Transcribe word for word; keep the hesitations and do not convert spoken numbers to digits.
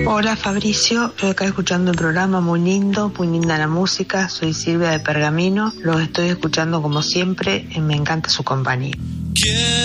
Hola Fabricio, estoy acá escuchando el programa, muy lindo, muy linda la música. Soy Silvia de Pergamino, los estoy escuchando como siempre y me encanta su compañía.